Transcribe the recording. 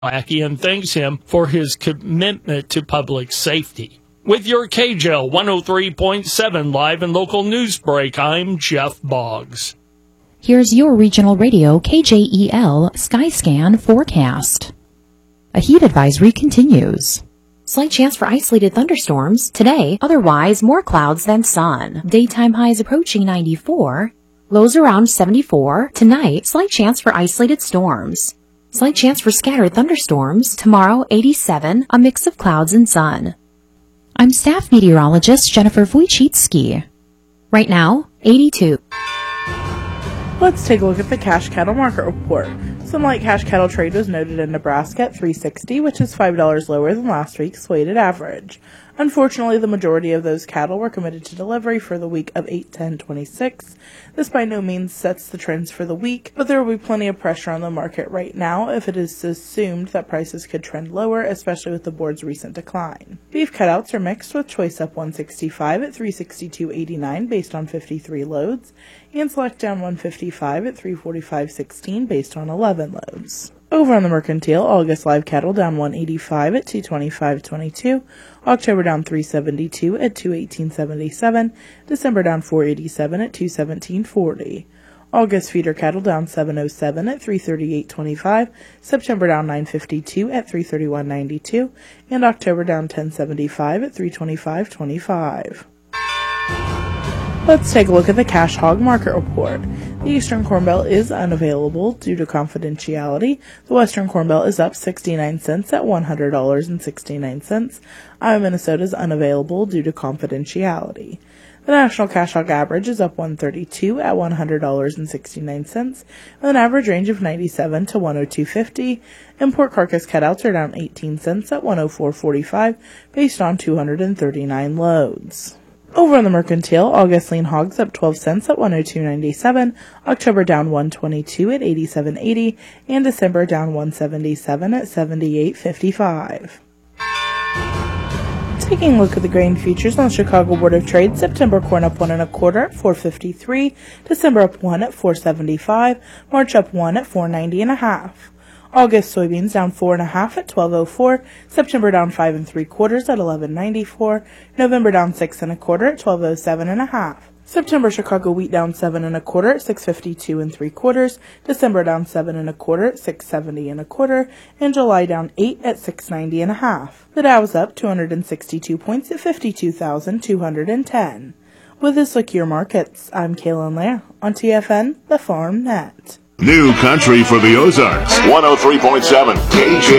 Mackey and thanks him for his commitment to public safety. With your KJL 103.7 live and local news break, I'm Jeff Boggs. Here's your regional radio KJEL Skyscan forecast. A heat advisory continues. Slight chance for isolated thunderstorms today, otherwise more clouds than sun. Daytime highs approaching 94, lows around 74. Tonight, slight chance for isolated storms. Slight chance for scattered thunderstorms. Tomorrow, 87, a mix of clouds and sun. I'm staff meteorologist Jennifer Wojcicki. Right now, 82. Let's take a look at the cash cattle market report. Some light cash cattle trade was noted in Nebraska at $3.60, which is $5 lower than last week's weighted average. Unfortunately, the majority of those cattle were committed to delivery for the week of 8/10/26. This by no means sets the trends for the week, but there will be plenty of pressure on the market right now if it is assumed that prices could trend lower, especially with the board's recent decline. Beef cutouts are mixed, with choice up 165 at $362.89 based on 53 loads, and select down 155 at $345.16 based on 11 loads. Over on the mercantile, August live cattle down 185 at $225.22, October down 372 at $218.77, December down 487 at $217.40. August feeder cattle down 707 at $338.25, September down 952 at $331.92, and October down 1075 at $325.25. Let's take a look at the cash hog market report. The Eastern Corn Belt is unavailable due to confidentiality. The Western Corn Belt is up 69 cents at $100.69. Iowa, Minnesota is unavailable due to confidentiality. The national cash hog average is up 132 at $100.69, with an average range of 97 to 102.50. Import carcass cutouts are down 18 cents at 104.45 based on 239 loads. Over on the mercantile, August lean hogs up 12 cents at 102.97, October down 122 at 87.80, and December down 177 at 78.55. Taking a look at the grain futures on the Chicago Board of Trade, September corn up 1 1/4 at $4.53, December up 1 at $4.75, March up 1 at $4.90 1/2. August soybeans down 4 1/2 at $12.04, September down 5 3/4 at $11.94, November down 6 1/4 at $12.07 1/2. September Chicago wheat down 7 1/4 at $6.52 3/4, December down 7 1/4 at $6.70 1/4, and July down 8 at $6.90 1/2. The Dow is up 262 points at 52,210. With this look at your markets, I'm Kaylin Lair on TFN, the Farm Net. New country for the Ozarks. 103.7 KJ.